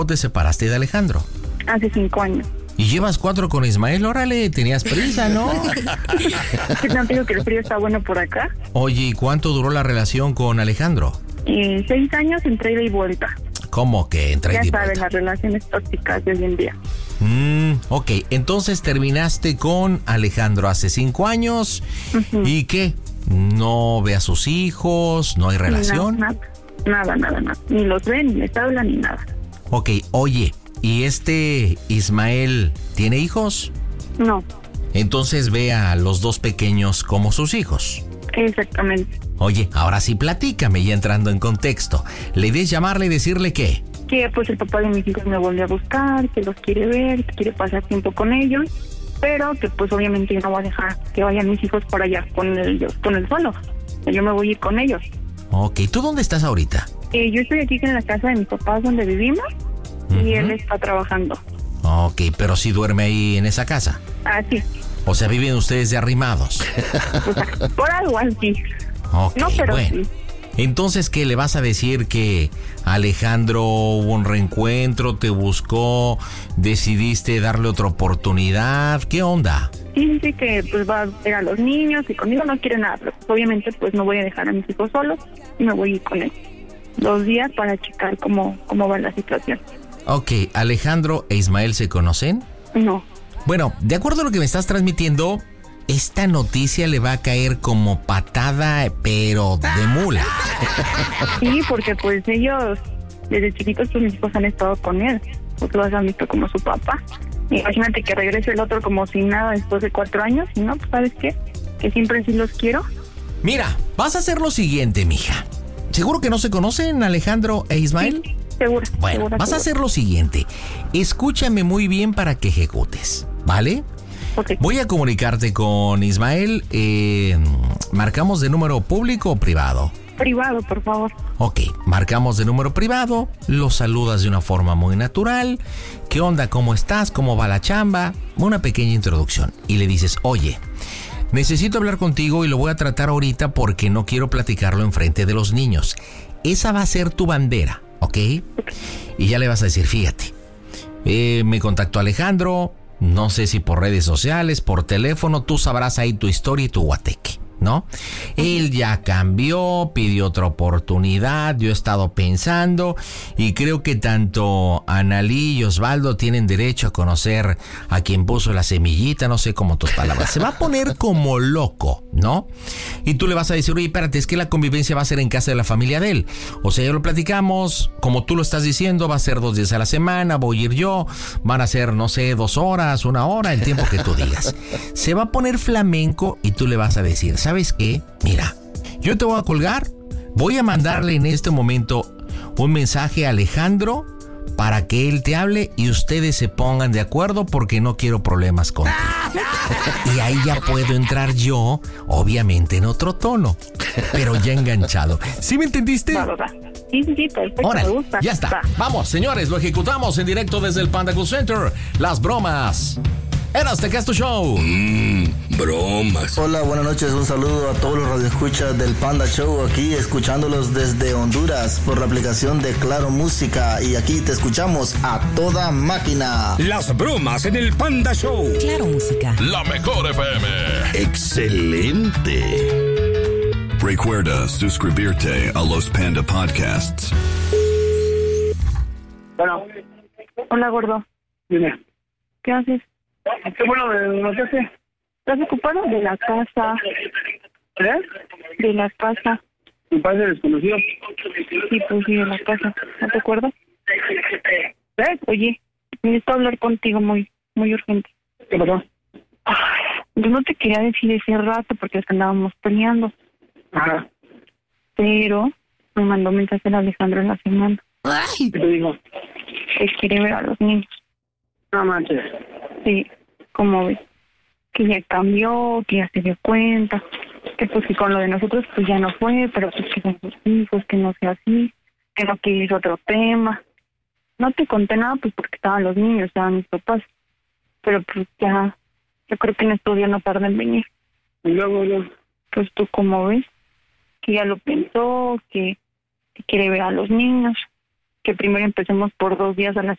te separaste de Alejandro? Hace 5 años. Y llevas 4 con Ismael, órale, tenías prisa, ¿no? No te digo que el frío está bueno por acá. Oye, ¿y cuánto duró la relación con Alejandro? 6 años entre ida y vuelta. ¿Cómo que entre ida y Ya vuelta? saben, las relaciones tóxicas de hoy en día. Ok, entonces terminaste con Alejandro hace 5 años. Uh-huh. ¿Y qué? ¿No ve a sus hijos? ¿No hay relación? Nada. Ni los ven, ni les hablan, ni nada. Ok, oye, ¿y Ismael tiene hijos? No. Entonces ve a los 2 pequeños como sus hijos. Exactamente. Oye, ahora sí platícame, ya entrando en contexto. ¿La idea es llamarle y decirle qué? Que pues el papá de mis hijos me volvió a buscar, que los quiere ver, que quiere pasar tiempo con ellos, pero que pues obviamente yo no voy a dejar que vayan mis hijos por allá con él solo. Yo me voy a ir con ellos. Ok, ¿tú dónde estás ahorita? Yo estoy aquí en la casa de mis papás donde vivimos y él está trabajando. Ok, pero sí duerme ahí en esa casa. Ah, sí. O sea, viven ustedes de arrimados. O sea, por algo así. Ok, no, pero bueno. Sí. Entonces, ¿qué le vas a decir? Que Alejandro hubo un reencuentro, te buscó, decidiste darle otra oportunidad. ¿Qué onda? Sí, que pues va a ver a los niños y conmigo no quiere nada, pero pues, obviamente pues no voy a dejar a mis hijos solos y me voy a ir con él 2 días para checar cómo va la situación. Ok, ¿Alejandro e Ismael se conocen? No. Bueno, de acuerdo a lo que me estás transmitiendo, esta noticia le va a caer como patada, pero de mula. Sí, porque pues ellos, desde chiquitos, pues mis hijos han estado con él. Pues los han visto como su papá. Imagínate que regrese el otro como sin nada después de 4 años. Y no, pues ¿sabes qué? Que siempre sí los quiero. Mira, vas a hacer lo siguiente, mija. ¿Seguro que no se conocen Alejandro e Ismael? Sí, seguro. Bueno, vas a hacer lo siguiente. Escúchame muy bien para que ejecutes, ¿vale? Okay. Voy a comunicarte con Ismael. ¿Marcamos de número público o privado? Privado, por favor. Ok, marcamos de número privado. Lo saludas de una forma muy natural. ¿Qué onda? ¿Cómo estás? ¿Cómo va la chamba? Una pequeña introducción. Y le dices, oye, necesito hablar contigo y lo voy a tratar ahorita porque no quiero platicarlo enfrente de los niños. Esa va a ser tu bandera, ¿ok? Y ya le vas a decir, fíjate, me contactó Alejandro. No sé si por redes sociales, por teléfono, tú sabrás ahí tu historia y tu guateque, ¿no? Él ya cambió, pidió otra oportunidad, yo he estado pensando y creo que tanto Analí y Osvaldo tienen derecho a conocer a quien puso la semillita, no sé cómo tus palabras. Se va a poner como loco, ¿no? Y tú le vas a decir, oye, espérate, es que la convivencia va a ser en casa de la familia de él. O sea, ya lo platicamos, como tú lo estás diciendo, va a ser 2 días a la semana, voy a ir yo, van a ser, no sé, 2 horas, 1 hora, el tiempo que tú digas. Se va a poner flamenco y tú le vas a decir, ¿sabes qué? Mira, yo te voy a colgar, voy a mandarle en este momento un mensaje a Alejandro para que él te hable y ustedes se pongan de acuerdo porque no quiero problemas contigo. Y ahí ya puedo entrar yo, obviamente en otro tono, pero ya enganchado. ¿Sí me entendiste? Sí, perfecto. Órale, me gusta. ya está. Vamos, señores, lo ejecutamos en directo desde el Panda Cool Center. Las bromas. Eras de Casto Show. Bromas. Hola, buenas noches. Un saludo a todos los radioescuchas del Panda Show. Aquí escuchándolos desde Honduras por la aplicación de Claro Música. Y aquí te escuchamos a toda máquina. Las bromas en el Panda Show. Claro Música. La mejor FM. Excelente. Recuerda suscribirte a los Panda Podcasts. Bueno. Hola, gordo. Dime. ¿Qué haces? ¿Qué bueno de qué hace? ¿Estás ocupado? De la casa. De la casa. ¿Me parece desconocido? Sí, pues sí, de la casa. ¿No te acuerdas? Oye, necesito hablar contigo muy urgente. ¿Qué pasó? Yo no te quería decir ese rato porque es que andábamos peleando. Ajá. Pero me mandó mensaje a Alejandro en la semana. ¿Qué te dijo? Que quiere ver a los niños. No manches. Sí, como ves, que ya cambió, que ya se dio cuenta, que pues que con lo de nosotros pues ya no fue, pero pues que con sus hijos, que no sea así, que no quiso otro tema. No te conté nada pues porque estaban los niños, estaban mis papás, pero pues ya, yo creo que en estos días no tarda en venir. Y luego, pues tú como ves, que ya lo pensó, que quiere ver a los niños, que primero empecemos por 2 días a la